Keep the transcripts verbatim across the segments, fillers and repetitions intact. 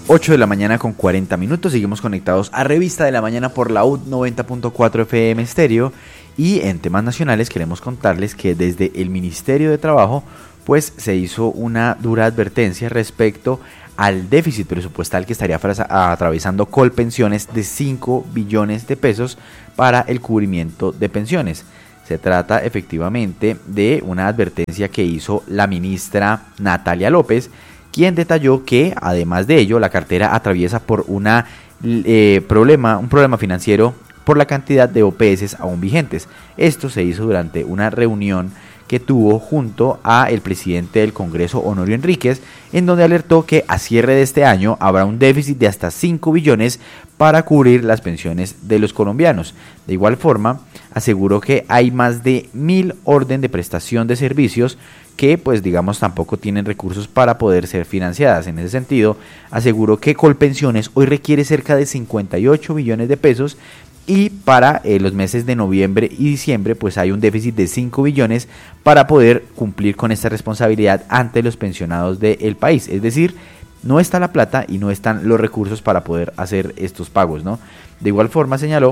ocho de la mañana con cuarenta minutos, seguimos conectados a Revista de la Mañana por la U noventa punto cuatro F M Estéreo, y en temas nacionales queremos contarles que desde el Ministerio de Trabajo pues se hizo una dura advertencia respecto al déficit presupuestal que estaría atravesando Colpensiones de cinco billones de pesos para el cubrimiento de pensiones. Se trata efectivamente de una advertencia que hizo la ministra Natalia López, quien detalló que además de ello la cartera atraviesa por una, eh, problema, un problema financiero por la cantidad de O P S aún vigentes. Esto se hizo durante una reunión que tuvo junto a el presidente del Congreso, Honorio Enríquez, en donde alertó que a cierre de este año habrá un déficit de hasta cinco billones para cubrir las pensiones de los colombianos. De igual forma, aseguró que hay más de mil orden de prestación de servicios que pues digamos tampoco tienen recursos para poder ser financiadas. En ese sentido, aseguró que Colpensiones hoy requiere cerca de cincuenta y ocho billones de pesos, y para eh, los meses de noviembre y diciembre pues hay un déficit de cinco billones para poder cumplir con esta responsabilidad ante los pensionados del país. Es decir, no está la plata y no están los recursos para poder hacer estos pagos, ¿no? De igual forma señaló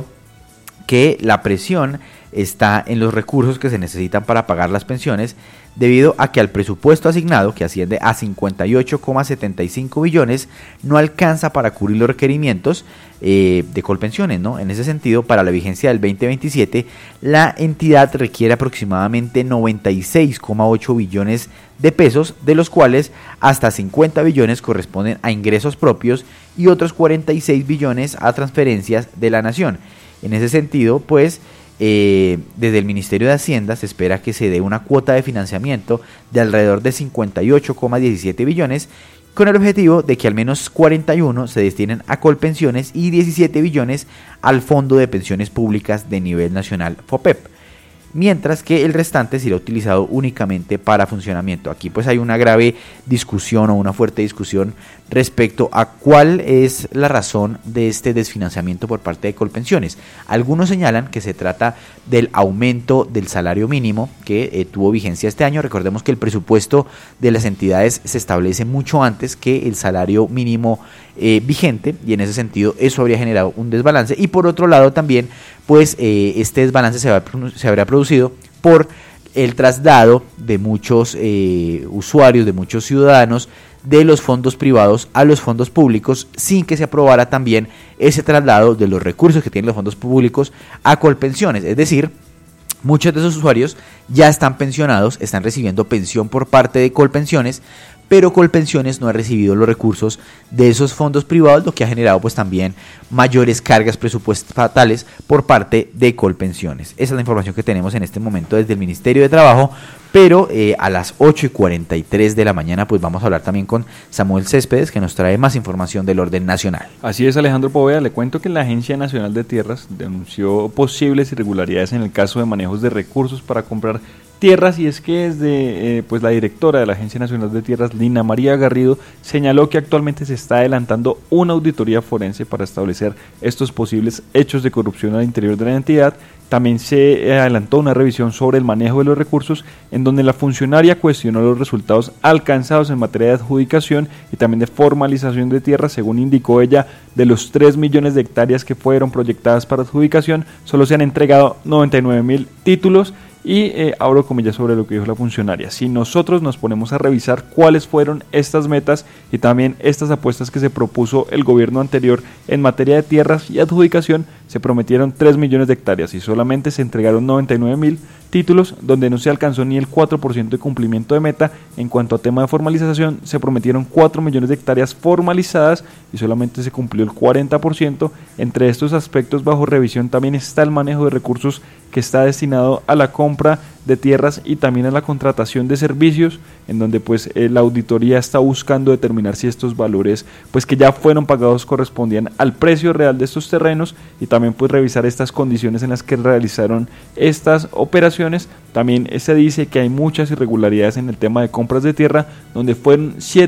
que la presión está en los recursos que se necesitan para pagar las pensiones, debido a que al presupuesto asignado, que asciende a cincuenta y ocho coma setenta y cinco billones, no alcanza para cubrir los requerimientos eh, de Colpensiones, ¿no? En ese sentido, para la vigencia del veinte veintisiete, la entidad requiere aproximadamente noventa y seis coma ocho billones de pesos, de los cuales hasta cincuenta billones corresponden a ingresos propios y otros cuarenta y seis billones a transferencias de la nación. En ese sentido, pues, Eh, desde el Ministerio de Hacienda se espera que se dé una cuota de financiamiento de alrededor de cincuenta y ocho coma diecisiete billones, con el objetivo de que al menos cuarenta y uno se destinen a Colpensiones y diecisiete billones al Fondo de Pensiones Públicas de Nivel Nacional, FOPEP, mientras que el restante será utilizado únicamente para funcionamiento. Aquí pues hay una grave discusión o una fuerte discusión respecto a cuál es la razón de este desfinanciamiento por parte de Colpensiones. Algunos señalan que se trata del aumento del salario mínimo que eh, tuvo vigencia este año. Recordemos que el presupuesto de las entidades se establece mucho antes que el salario mínimo eh, vigente, y en ese sentido eso habría generado un desbalance. Y por otro lado también pues eh, este desbalance se, va, se habría producido por el traslado de muchos eh, usuarios, de muchos ciudadanos, de los fondos privados a los fondos públicos, sin que se aprobara también ese traslado de los recursos que tienen los fondos públicos a Colpensiones. Es decir, muchos de esos usuarios ya están pensionados, están recibiendo pensión por parte de Colpensiones, pero Colpensiones no ha recibido los recursos de esos fondos privados, lo que ha generado pues también mayores cargas presupuestales por parte de Colpensiones. Esa es la información que tenemos en este momento desde el Ministerio de Trabajo, pero eh, a las ocho y cuarenta y tres de la mañana pues vamos a hablar también con Samuel Céspedes, que nos trae más información del orden nacional. Así es, Alejandro Poveda, le cuento que la Agencia Nacional de Tierras denunció posibles irregularidades en el caso de manejos de recursos para comprar tierras, y es que desde eh, pues la directora de la Agencia Nacional de Tierras, Lina María Garrido, señaló que actualmente se está adelantando una auditoría forense para establecer estos posibles hechos de corrupción al interior de la entidad. También se adelantó una revisión sobre el manejo de los recursos, en donde la funcionaria cuestionó los resultados alcanzados en materia de adjudicación y también de formalización de tierras. Según indicó ella, de los tres millones de hectáreas que fueron proyectadas para adjudicación, solo se han entregado noventa y nueve mil títulos. Y eh, abro comillas sobre lo que dijo la funcionaria: si nosotros nos ponemos a revisar cuáles fueron estas metas y también estas apuestas que se propuso el gobierno anterior en materia de tierras y adjudicación, se prometieron tres millones de hectáreas y solamente se entregaron noventa y nueve mil títulos, donde no se alcanzó ni el cuatro por ciento de cumplimiento de meta. En cuanto a tema de formalización, se prometieron cuatro millones de hectáreas formalizadas y solamente se cumplió el cuarenta por ciento. Entre estos aspectos bajo revisión también está el manejo de recursos, que está destinado a la compra de tierras y también a la contratación de servicios, en donde pues eh, la auditoría está buscando determinar si estos valores pues que ya fueron pagados correspondían al precio real de estos terrenos, y también pues revisar estas condiciones en las que realizaron estas operaciones. También se dice que hay muchas irregularidades en el tema de compras de tierra, donde fueron siete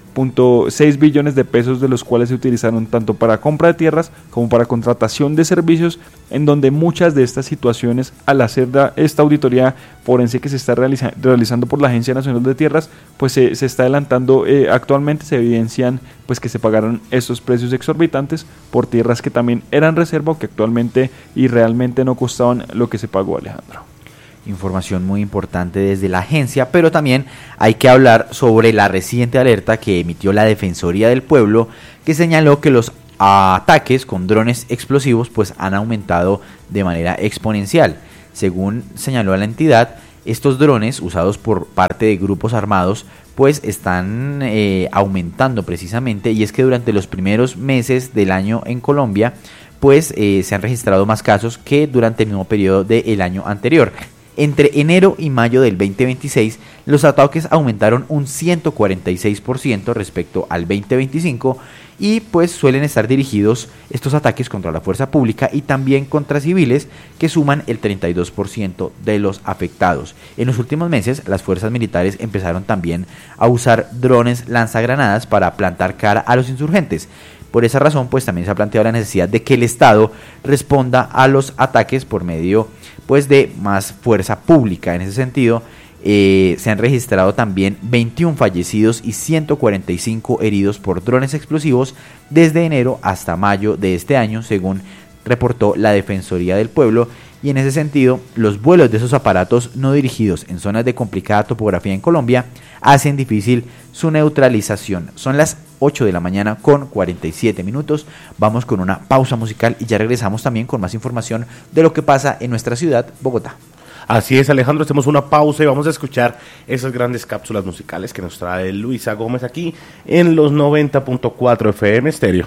punto seis billones de pesos, de los cuales se utilizaron tanto para compra de tierras como para contratación de servicios, en donde muchas de estas situaciones, al hacer da, esta auditoría forense que se está realiza, realizando por la Agencia Nacional de Tierras, pues se, se está adelantando, eh, actualmente se evidencian pues que se pagaron estos precios exorbitantes por tierras que también eran reserva o que actualmente y realmente no costaban lo que se pagó, Alejandro. Información muy importante desde la agencia, pero también hay que hablar sobre la reciente alerta que emitió la Defensoría del Pueblo, que señaló que los ataques con drones explosivos pues han aumentado de manera exponencial. Según señaló la entidad, estos drones usados por parte de grupos armados pues están eh, aumentando precisamente, y es que durante los primeros meses del año en Colombia pues eh, se han registrado más casos que durante el mismo periodo del año anterior. Entre enero y mayo del veinte veintiséis, los ataques aumentaron un ciento cuarenta y seis por ciento respecto al veinte veinticinco, y pues suelen estar dirigidos estos ataques contra la fuerza pública y también contra civiles, que suman el treinta y dos por ciento de los afectados. En los últimos meses, las fuerzas militares empezaron también a usar drones lanzagranadas para plantar cara a los insurgentes. Por esa razón, pues también se ha planteado la necesidad de que el Estado responda a los ataques por medio pues de más fuerza pública. En ese sentido, eh, se han registrado también veintiún fallecidos y ciento cuarenta y cinco heridos por drones explosivos desde enero hasta mayo de este año, según reportó la Defensoría del Pueblo. Y en ese sentido, los vuelos de esos aparatos no dirigidos en zonas de complicada topografía en Colombia hacen difícil su neutralización. Son las ocho de la mañana con cuarenta y siete minutos. Vamos con una pausa musical y ya regresamos también con más información de lo que pasa en nuestra ciudad, Bogotá. Así es, Alejandro, hacemos una pausa y vamos a escuchar esas grandes cápsulas musicales que nos trae Luisa Gómez aquí en los noventa punto cuatro F M Estéreo.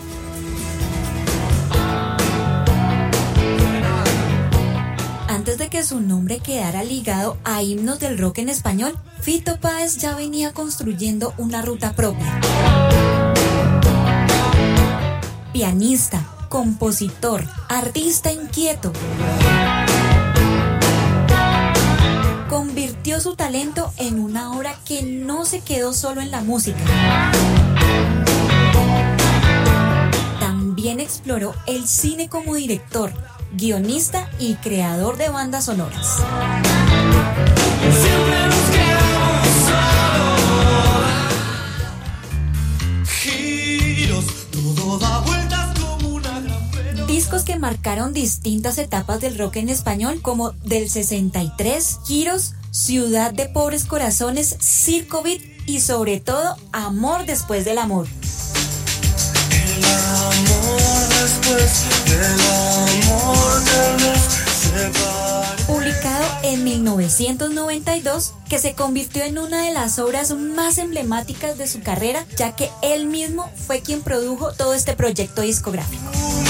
Antes de que su nombre quedara ligado a himnos del rock en español, Fito Páez ya venía construyendo una ruta propia. Pianista, compositor, artista inquieto. Convirtió su talento en una obra que no se quedó solo en la música. También exploró el cine como director, guionista y creador de bandas sonoras. Siempre nos quedamos solos. Giros, todo da vueltas como una gran pelota. Discos que marcaron distintas etapas del rock en español, como del sesenta y tres, Giros, Ciudad de Pobres Corazones, Circo Beat y sobre todo Amor después del amor. El amor después del amor tal vez se pare. Publicado en mil novecientos noventa y dos, que se convirtió en una de las obras más emblemáticas de su carrera, ya que él mismo fue quien produjo todo este proyecto discográfico.